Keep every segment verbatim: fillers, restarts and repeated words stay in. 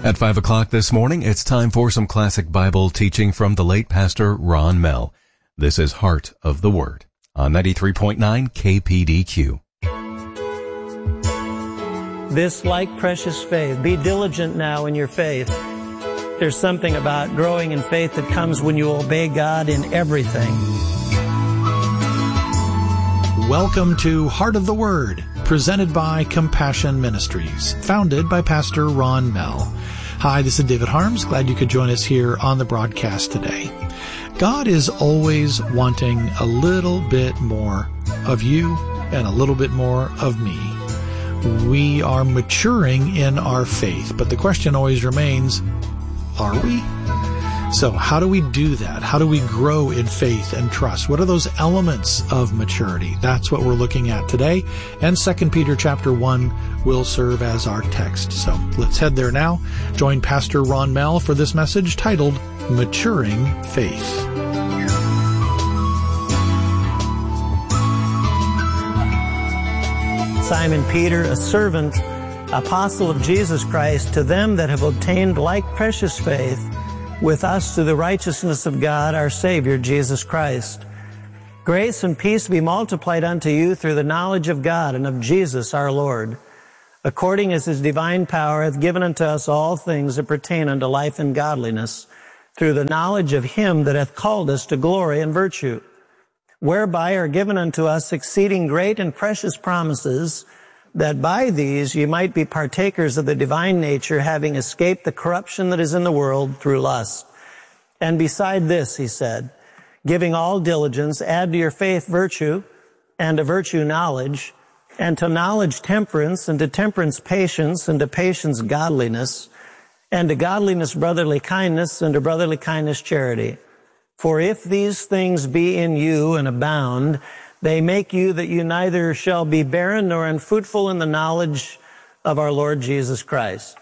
At five o'clock this morning, it's time for some classic Bible teaching from the late Pastor Ron Mell. This is Heart of the Word on ninety-three point nine K P D Q. This like precious faith. Be diligent now in your faith. There's something about growing in faith that comes when you obey God in everything. Welcome to Heart of the Word, presented by Compassion Ministries, founded by Pastor Ron Mell. Hi, this is David Harms. Glad you could join us here on the broadcast today. God is always wanting a little bit more of you and a little bit more of me. We are maturing in our faith, but the question always remains, are we? So how do we do that? How do we grow in faith and trust? What are those elements of maturity? That's what we're looking at today. And Second Peter chapter one will serve as our text. So let's head there now. Join Pastor Ron Mell for this message titled Maturing Faith. Simon Peter, a servant, apostle of Jesus Christ, to them that have obtained like precious faith with us through the righteousness of God, our Savior, Jesus Christ. Grace and peace be multiplied unto you through the knowledge of God and of Jesus our Lord, according as his divine power hath given unto us all things that pertain unto life and godliness, through the knowledge of him that hath called us to glory and virtue, whereby are given unto us exceeding great and precious promises, that by these ye might be partakers of the divine nature, having escaped the corruption that is in the world through lust. And beside this, he said, giving all diligence, add to your faith virtue, and to virtue knowledge, and to knowledge temperance, and to temperance patience, and to patience godliness, and to godliness brotherly kindness, and to brotherly kindness charity. For if these things be in you and abound, they make you that you neither shall be barren nor unfruitful in the knowledge of our Lord Jesus Christ.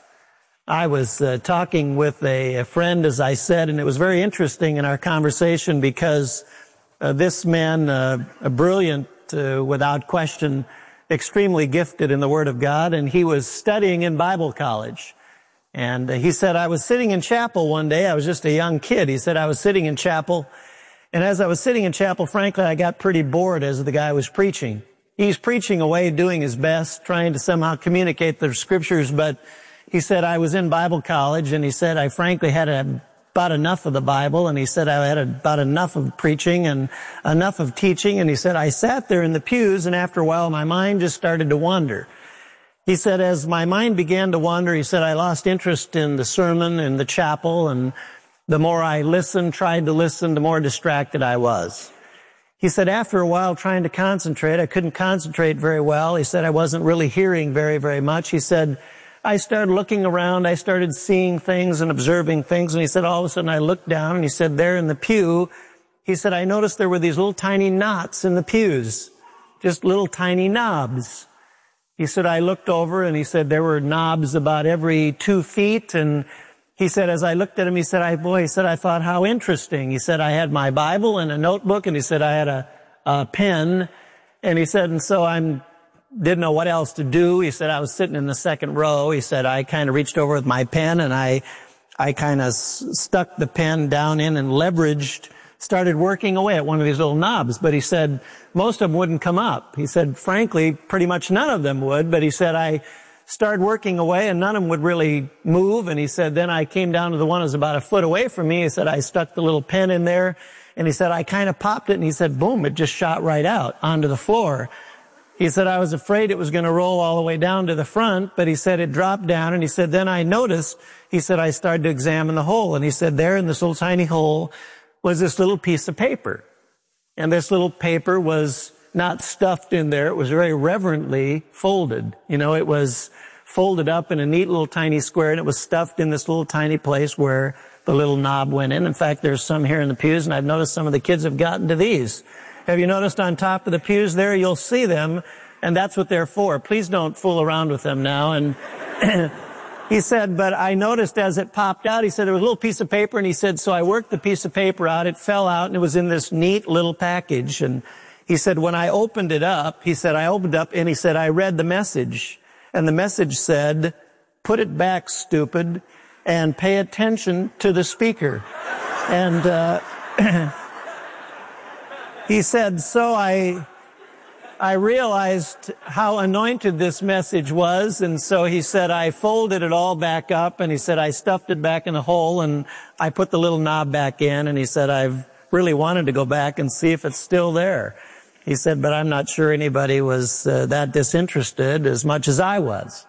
I was uh, talking with a, a friend, as I said, and it was very interesting in our conversation because uh, this man, uh, a brilliant, uh, without question, extremely gifted in the Word of God, and he was studying in Bible college. And uh, he said, I was sitting in chapel one day. I was just a young kid. He said, I was sitting in chapel. And as I was sitting in chapel, frankly, I got pretty bored as the guy was preaching. He's preaching away, doing his best, trying to somehow communicate the scriptures. But he said, I was in Bible college, and he said, I frankly had a, about enough of the Bible. And he said, I had about enough of preaching and enough of teaching. And he said, I sat there in the pews, and after a while, my mind just started to wander. He said, as my mind began to wander, he said, I lost interest in the sermon and the chapel, and the more I listened, tried to listen, the more distracted I was. He said, after a while trying to concentrate, I couldn't concentrate very well. He said, I wasn't really hearing very, very much. He said, I started looking around, I started seeing things and observing things, and he said, all of a sudden I looked down, and he said, there in the pew, he said, I noticed there were these little tiny knots in the pews, just little tiny knobs. He said, I looked over, and he said, there were knobs about every two feet, and he said, as I looked at him, he said, I, boy, he said, I thought, how interesting. He said, I had my Bible and a notebook, and he said, I had a, a pen, and he said, and so I'm, didn't know what else to do. He said, I was sitting in the second row. He said, I kind of reached over with my pen, and I, I kind of s- stuck the pen down in and leveraged, started working away at one of these little knobs. But he said, most of them wouldn't come up. He said, frankly, pretty much none of them would, but he said, I started working away, and none of them would really move. And he said, then I came down to the one that was about a foot away from me. He said, I stuck the little pen in there, and he said, I kind of popped it, and he said, boom, it just shot right out onto the floor. He said, I was afraid it was going to roll all the way down to the front, but he said it dropped down, and he said, then I noticed, he said, I started to examine the hole, and he said, there in this little tiny hole was this little piece of paper. And this little paper was not stuffed in there. It was very reverently folded. You know, it was folded up in a neat little tiny square, and it was stuffed in this little tiny place where the little knob went in. In fact, there's some here in the pews, and I've noticed some of the kids have gotten to these. Have you noticed on top of the pews there? You'll see them, and that's what they're for. Please don't fool around with them now. And he said, but I noticed as it popped out, he said there was a little piece of paper, and he said, so I worked the piece of paper out. It fell out, and it was in this neat little package. And he said, when I opened it up, he said, I opened up, and he said, I read the message. And the message said, put it back, stupid. and pay attention to the speaker. And uh, he said, so I I realized how anointed this message was, and so he said, I folded it all back up, and he said, I stuffed it back in a hole, and I put the little knob back in, and he said, I've really wanted to go back and see if it's still there. He said, but I'm not sure anybody was uh, that disinterested as much as I was.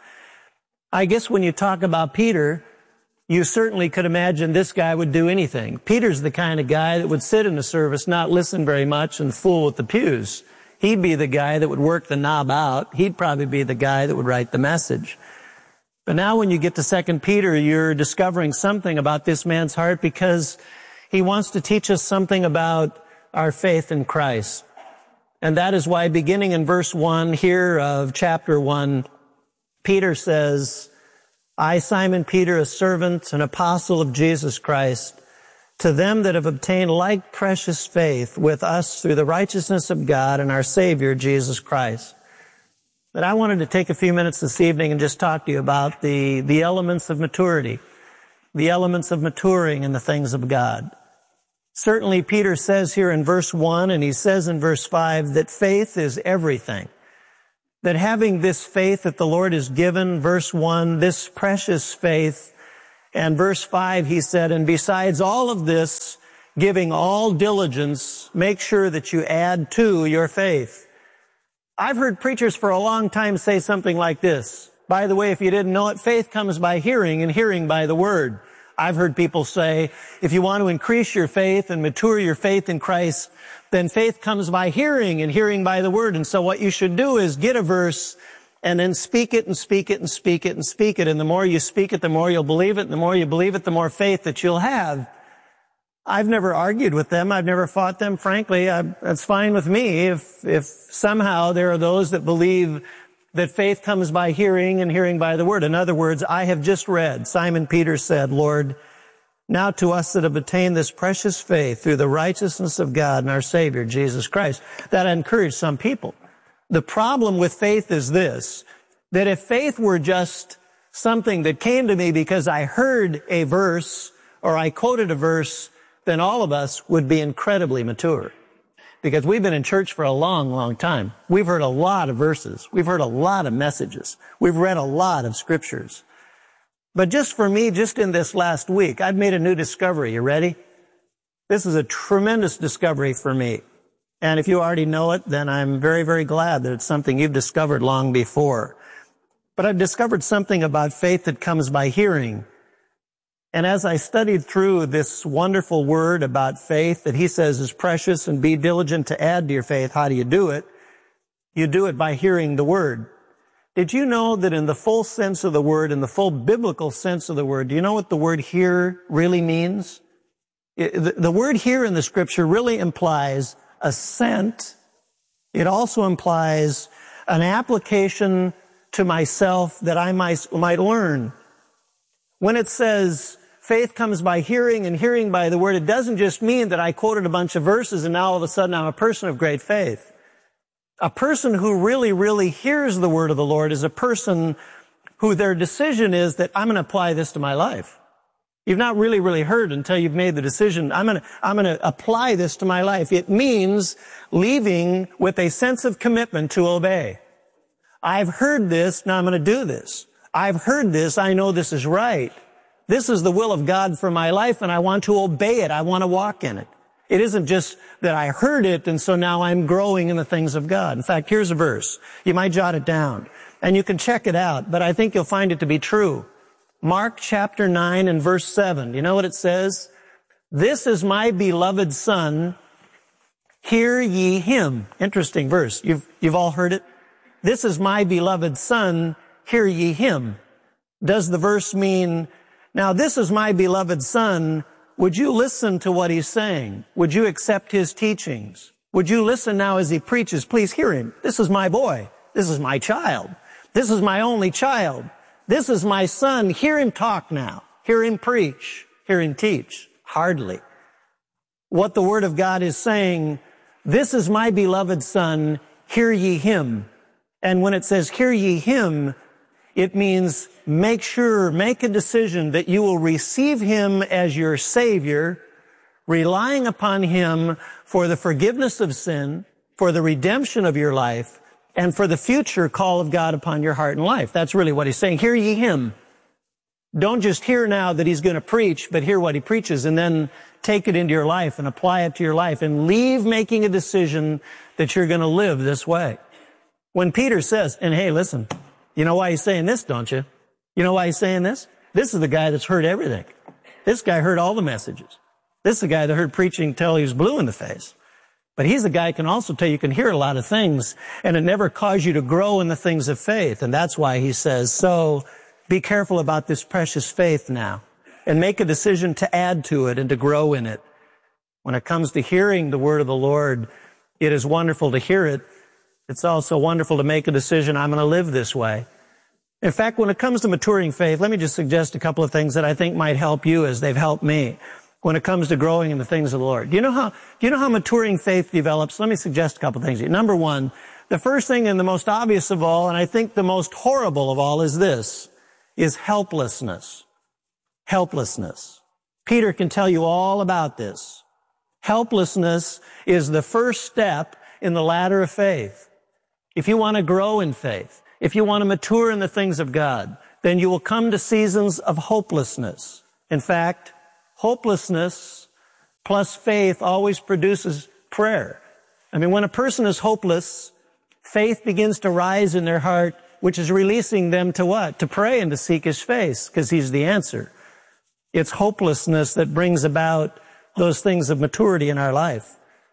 I guess when you talk about Peter, you certainly could imagine this guy would do anything. Peter's the kind of guy that would sit in the service, not listen very much, and fool with the pews. He'd be the guy that would work the knob out. He'd probably be the guy that would write the message. But now when you get to Second Peter, you're discovering something about this man's heart, because he wants to teach us something about our faith in Christ. And that is why, beginning in verse one here of chapter one, Peter says, I, Simon Peter, a servant, an apostle of Jesus Christ, to them that have obtained like precious faith with us through the righteousness of God and our Savior, Jesus Christ. But I wanted to take a few minutes this evening and just talk to you about the, the elements of maturity, the elements of maturing in the things of God. Certainly, Peter says here in verse one, and he says in verse five, that faith is everything. That having this faith that the Lord has given, verse one, this precious faith, and verse five, he said, and besides all of this, giving all diligence, make sure that you add to your faith. I've heard preachers for a long time say something like this. By the way, if you didn't know it, faith comes by hearing, and hearing by the word. I've heard people say, if you want to increase your faith and mature your faith in Christ, then faith comes by hearing, and hearing by the word. And so what you should do is get a verse and then speak it and speak it and speak it and speak it. And the more you speak it, the more you'll believe it. And the more you believe it, the more faith that you'll have. I've never argued with them. I've never fought them. Frankly, I, that's fine with me. If, if somehow there are those that believe that faith comes by hearing and hearing by the word. In other words, I have just read, Simon Peter said, Lord, now to us that have attained this precious faith through the righteousness of God and our Savior, Jesus Christ. That encouraged some people. The problem with faith is this, that if faith were just something that came to me because I heard a verse or I quoted a verse, then all of us would be incredibly mature. Because we've been in church for a long, long time. We've heard a lot of verses. We've heard a lot of messages. We've read a lot of scriptures. But just for me, just in this last week, I've made a new discovery. You ready? This is a tremendous discovery for me. And if you already know it, then I'm very, very glad that it's something you've discovered long before. But I've discovered something about faith that comes by hearing. And as I studied through this wonderful word about faith that he says is precious and be diligent to add to your faith, how do you do it? You do it by hearing the word. Did you know that in the full sense of the word, in the full biblical sense of the word, do you know what the word hear really means? It, the, the word hear in the scripture really implies assent. It also implies an application to myself that I might, might learn. When it says faith comes by hearing and hearing by the word, it doesn't just mean that I quoted a bunch of verses and now all of a sudden I'm a person of great faith. A person who really, really hears the word of the Lord is a person who their decision is that I'm going to apply this to my life. You've not really, really heard until you've made the decision. I'm going to, I'm going to apply this to my life. It means leaving with a sense of commitment to obey. I've heard this, now I'm going to do this. I've heard this, I know this is right. This is the will of God for my life, and I want to obey it. I want to walk in it. It isn't just that I heard it, and so now I'm growing in the things of God. In fact, here's a verse. You might jot it down, and you can check it out, but I think you'll find it to be true. Mark chapter nine and verse seven. You know what it says? This is my beloved Son. Hear ye him. Interesting verse. You've, you've all heard it. This is my beloved Son. Hear ye him. Does the verse mean, now this is my beloved Son, would you listen to what he's saying? Would you accept his teachings? Would you listen now as he preaches? Please hear him. This is my boy. This is my child. This is my only child. This is my son. Hear him talk now. Hear him preach. Hear him teach. Hardly. What the Word of God is saying, this is my beloved Son. Hear ye him. And when it says hear ye him, It means make sure, make a decision that you will receive him as your Savior, relying upon him for the forgiveness of sin, for the redemption of your life, and for the future call of God upon your heart and life. That's really what he's saying. Hear ye him. Don't just hear now that he's going to preach, but hear what he preaches and then take it into your life and apply it to your life and leave making a decision that you're going to live this way. When Peter says, and hey, listen, you know why he's saying this, don't you? You know why he's saying this? This is the guy that's heard everything. This guy heard all the messages. This is the guy that heard preaching till he was blue in the face. But he's the guy who can also tell you can hear a lot of things, and it never caused you to grow in the things of faith. And that's why he says, so be careful about this precious faith now, and make a decision to add to it and to grow in it. When it comes to hearing the word of the Lord, it is wonderful to hear it. It's also wonderful to make a decision, I'm going to live this way. In fact, when it comes to maturing faith, let me just suggest a couple of things that I think might help you as they've helped me when it comes to growing in the things of the Lord. Do you know how, do you know how maturing faith develops? Let me suggest a couple of things. Number one, the first thing and the most obvious of all, and I think the most horrible of all, is this, is helplessness. Helplessness. Peter can tell you all about this. Helplessness is the first step in the ladder of faith. If you want to grow in faith, if you want to mature in the things of God, then you will come to seasons of hopelessness. In fact, hopelessness plus faith always produces prayer. I mean, when a person is hopeless, faith begins to rise in their heart, which is releasing them to what? To pray and to seek his face, because he's the answer. It's hopelessness that brings about those things of maturity in our life.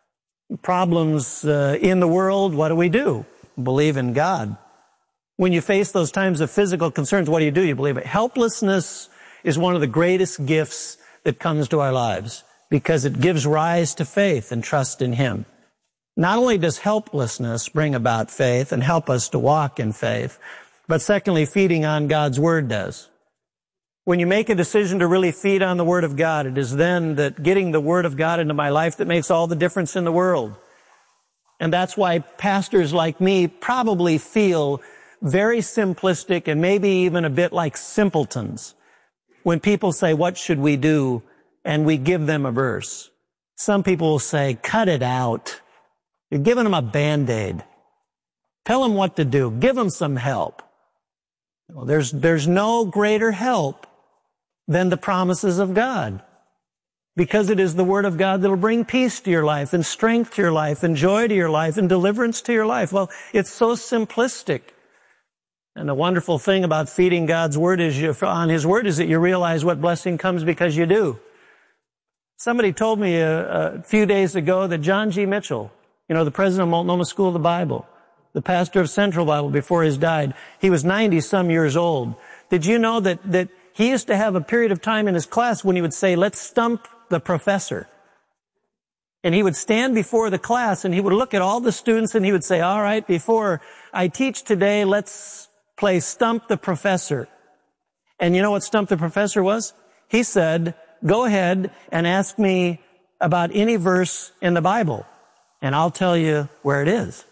Problems uh, in the world, what do we do? Believe in God. When you face those times of physical concerns, what do you do? You believe it. Helplessness is one of the greatest gifts that comes to our lives because it gives rise to faith and trust in him. Not only does helplessness bring about faith and help us to walk in faith, but secondly, feeding on God's word does. When you make a decision to really feed on the word of God, it is then that getting the word of God into my life that makes all the difference in the world. And that's why pastors like me probably feel very simplistic and maybe even a bit like simpletons when people say, what should we do? And we give them a verse. Some people will say, cut it out. You're giving them a Band-Aid. Tell them what to do. Give them some help. Well, there's, there's no greater help than the promises of God, because it is the word of God that will bring peace to your life and strength to your life and joy to your life and deliverance to your life. Well, it's so simplistic. And the wonderful thing about feeding God's word is you, on his word is that you realize what blessing comes because you do. Somebody told me a, a few days ago that John G. Mitchell, you know, the president of Multnomah School of the Bible, the pastor of Central Bible before he died, he was ninety some years old. Did you know that, that he used to have a period of time in his class when he would say, let's stump the professor. And he would stand before the class and he would look at all the students and he would say, all right, before I teach today, let's play stump the professor. And you know what stump the professor was? He said, go ahead and ask me about any verse in the Bible and I'll tell you where it is.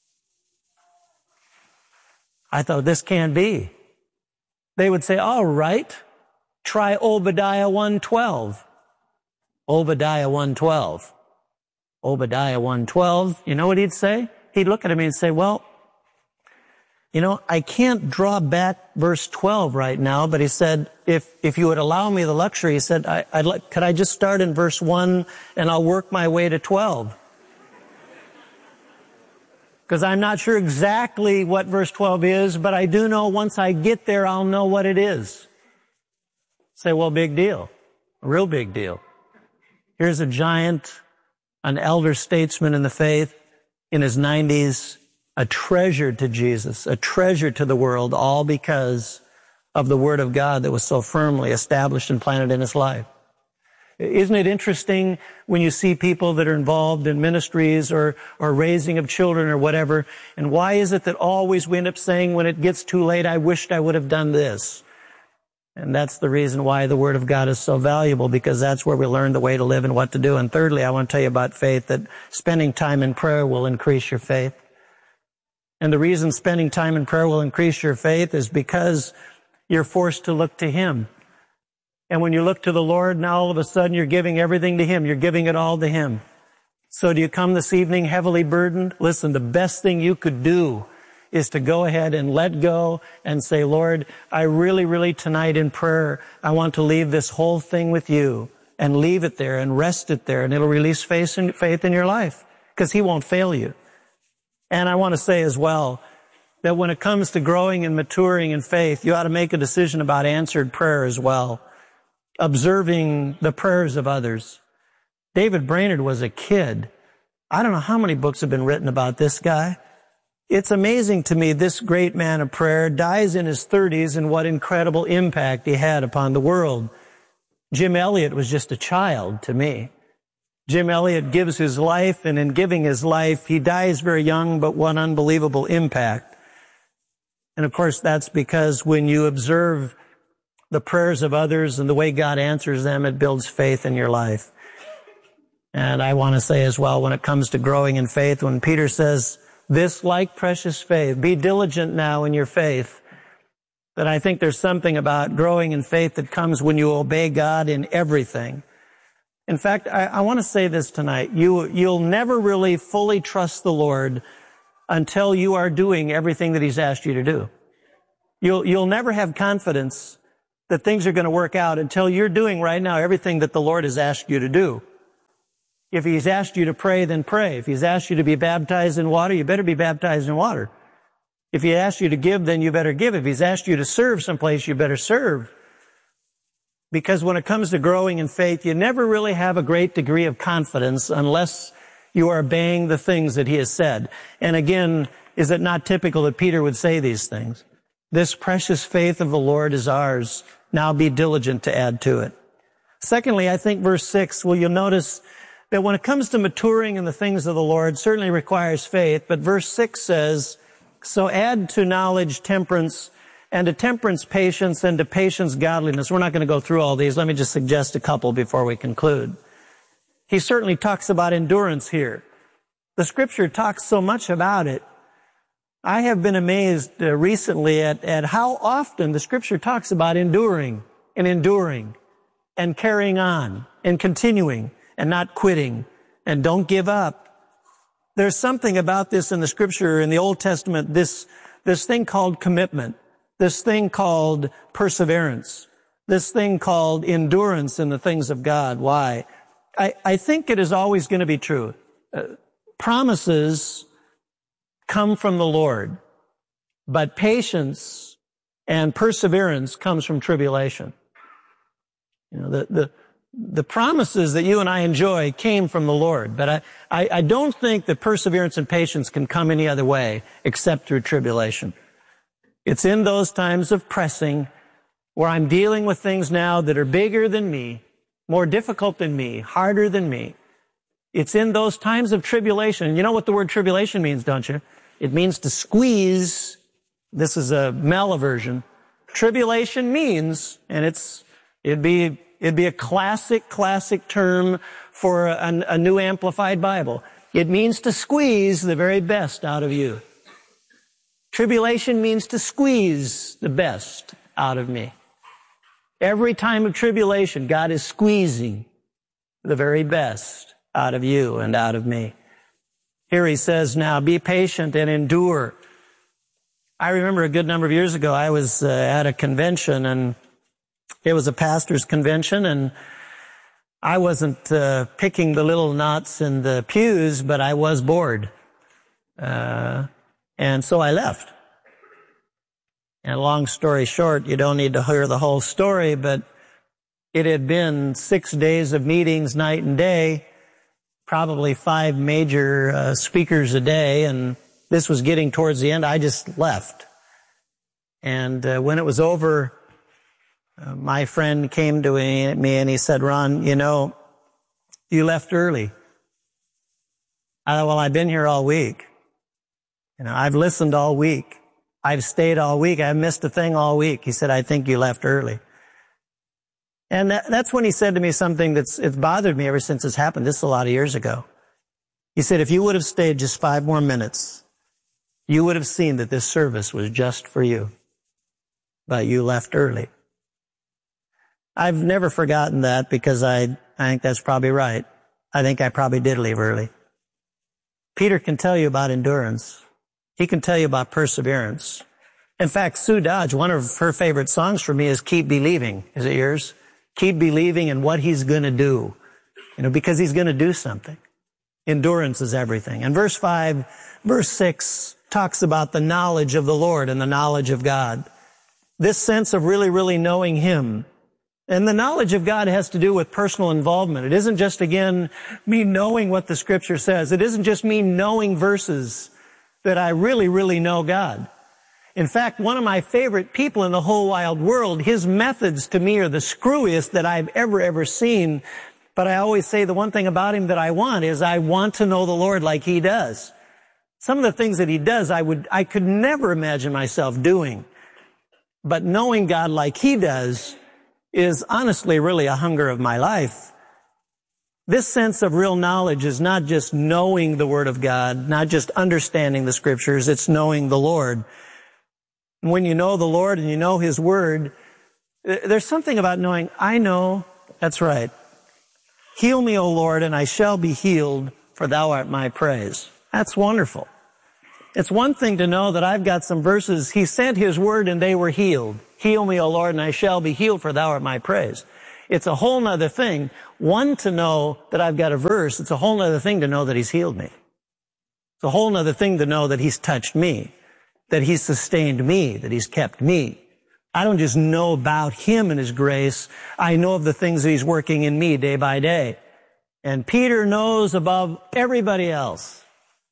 I thought, this can't be. They would say, all right, try Obadiah one twelve. Obadiah one twelve. Obadiah one twelve. You know what he'd say? He'd look at me and say, well, you know, I can't draw back verse twelve right now, but he said, if, if you would allow me the luxury, he said, I, I'd like, could I just start in verse one and I'll work my way to twelve? Because I'm not sure exactly what verse twelve is, but I do know once I get there, I'll know what it is. Say, well, big deal. A real big deal. Here's a giant, an elder statesman in the faith, in his nineties, a treasure to Jesus, a treasure to the world, all because of the Word of God that was so firmly established and planted in his life. Isn't it interesting when you see people that are involved in ministries or, or raising of children or whatever, and why is it that always we end up saying when it gets too late, I wished I would have done this? And that's the reason why the Word of God is so valuable, because that's where we learn the way to live and what to do. And thirdly, I want to tell you about faith, that spending time in prayer will increase your faith. And the reason spending time in prayer will increase your faith is because you're forced to look to Him. And when you look to the Lord, now all of a sudden you're giving everything to Him. You're giving it all to Him. So do you come this evening heavily burdened? Listen, the best thing you could do is to go ahead and let go and say, Lord, I really, really tonight in prayer, I want to leave this whole thing with you and leave it there and rest it there, and it'll release faith in, faith in your life because He won't fail you. And I want to say as well that when it comes to growing and maturing in faith, you ought to make a decision about answered prayer as well, observing the prayers of others. David Brainerd was a kid. I don't know how many books have been written about this guy. It's amazing to me this great man of prayer dies in his thirties and what incredible impact he had upon the world. Jim Elliot was just a child to me. Jim Elliot gives his life, and in giving his life, he dies very young, but what unbelievable impact. And of course, that's because when you observe the prayers of others and the way God answers them, it builds faith in your life. And I want to say as well, when it comes to growing in faith, when Peter says, this like precious faith, be diligent now in your faith, that I think there's something about growing in faith that comes when you obey God in everything. In fact, I, I want to say this tonight. You, you'll never really fully trust the Lord until you are doing everything that He's asked you to do. You'll, you'll never have confidence that things are going to work out until you're doing right now everything that the Lord has asked you to do. If He's asked you to pray, then pray. If He's asked you to be baptized in water, you better be baptized in water. If He asked you to give, then you better give. If He's asked you to serve someplace, you better serve. Because when it comes to growing in faith, you never really have a great degree of confidence unless you are obeying the things that He has said. And again, is it not typical that Peter would say these things? This precious faith of the Lord is ours. Now be diligent to add to it. Secondly, I think verse six, well, you'll notice that when it comes to maturing in the things of the Lord, certainly requires faith, but verse six says, so add to knowledge temperance, and to temperance patience, and to patience godliness. We're not going to go through all these. Let me just suggest a couple before we conclude. He certainly talks about endurance here. The Scripture talks so much about it. I have been amazed uh, recently at, at how often the Scripture talks about enduring and enduring and carrying on and continuing and not quitting, and don't give up. There's something about this in the Scripture, in the Old Testament, this, this thing called commitment, this thing called perseverance, this thing called endurance in the things of God. Why? I, I think it is always going to be true. Uh, promises come from the Lord, but patience and perseverance comes from tribulation. You know, the, the, The promises that you and I enjoy came from the Lord, but I, I, I don't think that perseverance and patience can come any other way except through tribulation. It's in those times of pressing where I'm dealing with things now that are bigger than me, more difficult than me, harder than me. It's in those times of tribulation. You know what the word tribulation means, don't you? It means to squeeze. This is a Mel version. Tribulation means, and it's, it'd be, It'd be a classic, classic term for a, a New Amplified Bible. It means to squeeze the very best out of you. Tribulation means to squeeze the best out of me. Every time of tribulation, God is squeezing the very best out of you and out of me. Here He says, now be patient and endure. I remember a good number of years ago, I was uh, at a convention, and it was a pastor's convention, and I wasn't uh, picking the little knots in the pews, but I was bored. Uh, and so I left. And long story short, you don't need to hear the whole story, but it had been six days of meetings night and day, probably five major uh, speakers a day, and this was getting towards the end. I just left. And uh, when it was over, Uh, my friend came to me and he said, Ron, you know, you left early. I thought, well, I've been here all week. You know, I've listened all week. I've stayed all week. I've missed a thing all week. He said, I think you left early. And that, that's when he said to me something that's it's bothered me ever since this happened. This is a lot of years ago. He said, if you would have stayed just five more minutes, you would have seen that this service was just for you. But you left early. I've never forgotten that because I, I think that's probably right. I think I probably did leave early. Peter can tell you about endurance. He can tell you about perseverance. In fact, Sue Dodge, one of her favorite songs for me is Keep Believing. Is it yours? Keep believing in what he's going to do. You know, because he's going to do something. Endurance is everything. And verse five, verse six talks about the knowledge of the Lord and the knowledge of God. This sense of really, really knowing him. And the knowledge of God has to do with personal involvement. It isn't just, again, me knowing what the Scripture says. It isn't just me knowing verses that I really, really know God. In fact, one of my favorite people in the whole wide world, his methods to me are the screwiest that I've ever, ever seen. But I always say the one thing about him that I want is I want to know the Lord like he does. Some of the things that he does, I would, I could never imagine myself doing. But knowing God like he does is honestly really a hunger of my life. This sense of real knowledge is not just knowing the Word of God, not just understanding the Scriptures, it's knowing the Lord. When you know the Lord and you know His Word, there's something about knowing, I know, that's right. Heal me, O Lord, and I shall be healed, for thou art my praise. That's wonderful. It's one thing to know that I've got some verses, He sent His Word and they were healed. Heal me, O Lord, and I shall be healed, for thou art my praise. It's a whole nother thing. One, to know that I've got a verse. It's a whole nother thing to know that He's healed me. It's a whole nother thing to know that He's touched me, that He's sustained me, that He's kept me. I don't just know about Him and His grace. I know of the things that He's working in me day by day. And Peter knows above everybody else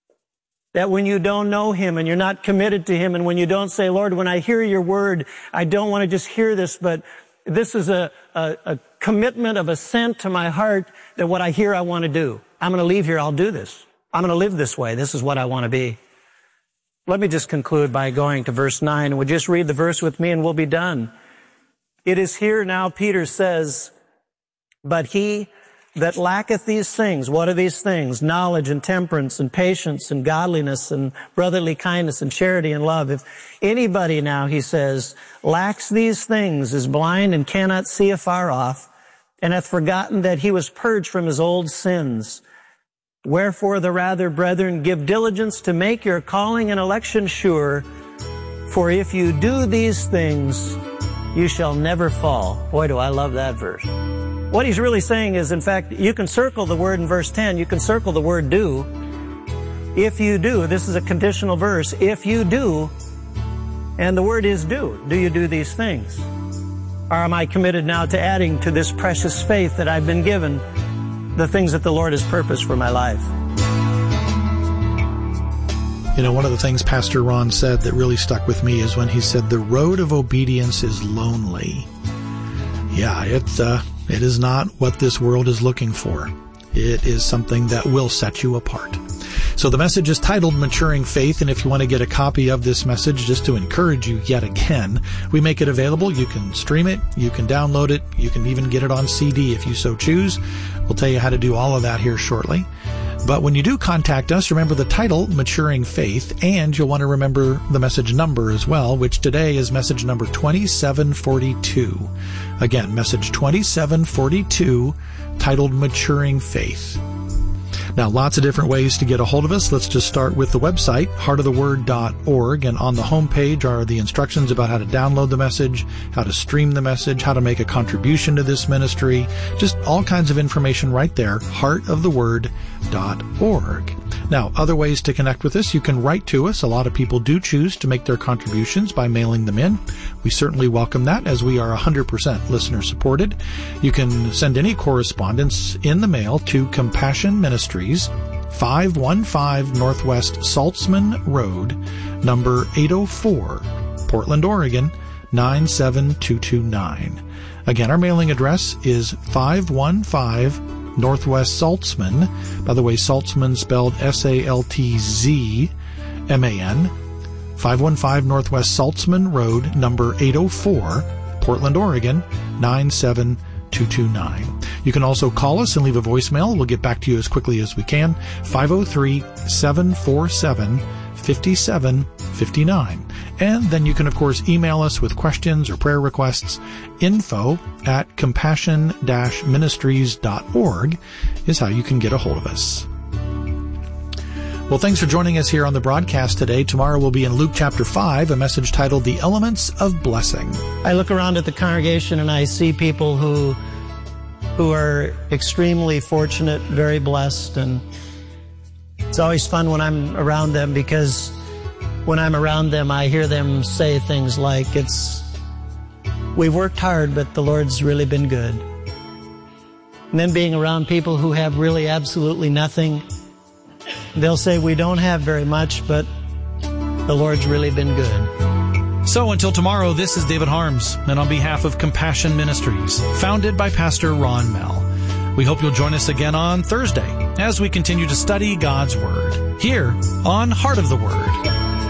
that when you don't know Him and you're not committed to Him, and when you don't say, Lord, when I hear your word, I don't want to just hear this, but this is a, a, a commitment of assent to my heart that what I hear I want to do. I'm going to leave here, I'll do this. I'm going to live this way. This is what I want to be. Let me just conclude by going to verse nine. Would you just read the verse with me and we'll be done. It is here now, Peter says, but he that lacketh these things, what are these things? Knowledge and temperance and patience and godliness and brotherly kindness and charity and love. If anybody now, he says, lacks these things, is blind and cannot see afar off, and hath forgotten that he was purged from his old sins. Wherefore the rather, brethren, give diligence to make your calling and election sure, for if you do these things, you shall never fall. Boy, do I love that verse. What he's really saying is, in fact, you can circle the word in verse ten, you can circle the word do. If you do, this is a conditional verse, if you do, and the word is do. Do you do these things? Or am I committed now to adding to this precious faith that I've been given the things that the Lord has purposed for my life? You know, one of the things Pastor Ron said that really stuck with me is when he said, the road of obedience is lonely. Yeah, it's, uh, it is not what this world is looking for. It is something that will set you apart. So the message is titled Maturing Faith, and if you want to get a copy of this message, just to encourage you yet again, we make it available. You can stream it, you can download it, you can even get it on C D if you so choose. We'll tell you how to do all of that here shortly. But when you do contact us, remember the title, Maturing Faith, and you'll want to remember the message number as well, which today is message number twenty-seven forty-two. Again, message twenty-seven forty-two, titled Maturing Faith. Now, lots of different ways to get a hold of us. Let's just start with the website, heart of the word dot org, and on the homepage are the instructions about how to download the message, how to stream the message, how to make a contribution to this ministry, just all kinds of information right there, heart of the word dot org. Now, other ways to connect with us, you can write to us. A lot of people do choose to make their contributions by mailing them in. We certainly welcome that, as we are one hundred percent listener supported. You can send any correspondence in the mail to Compassion Ministries, five one five Northwest Saltzman Road, number eight oh four, Portland, Oregon, nine seven two two nine. Again, our mailing address is five one five Northwest Saltzman. By the way, Saltzman spelled S A L T Z M A N. five one five Northwest Saltzman Road, number eight oh four, Portland, Oregon, nine seven two two nine. You can also call us and leave a voicemail. We'll get back to you as quickly as we can. five oh three, seven four seven, five seven five nine. And then you can, of course, email us with questions or prayer requests. Info at compassion dash ministries dot org is how you can get a hold of us. Well, thanks for joining us here on the broadcast today. Tomorrow we'll be in Luke chapter five, a message titled The Elements of Blessing. I look around at the congregation and I see people who who are extremely fortunate, very blessed, and it's always fun when I'm around them, because when I'm around them, I hear them say things like, it's, we've worked hard, but the Lord's really been good. And then being around people who have really absolutely nothing, they'll say, we don't have very much, but the Lord's really been good. So until tomorrow, this is David Harms, and on behalf of Compassion Ministries, founded by Pastor Ron Mell, we hope you'll join us again on Thursday as we continue to study God's Word here on Heart of the Word.